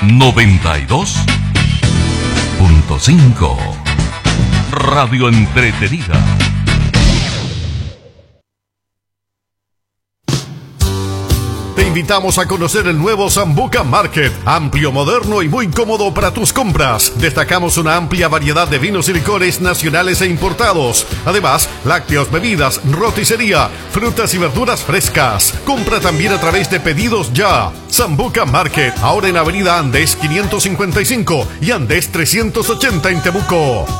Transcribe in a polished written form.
92.5 Radio Entretenida. Te invitamos a conocer el nuevo Sambuca Market, amplio, moderno y muy cómodo para tus compras. Destacamos una amplia variedad de vinos y licores nacionales e importados. Además, lácteos, bebidas, roticería, frutas y verduras frescas. Compra también a través de Pedidos Ya. Sambuca Market, ahora en Avenida Andes 555 y Andes 380 en Temuco.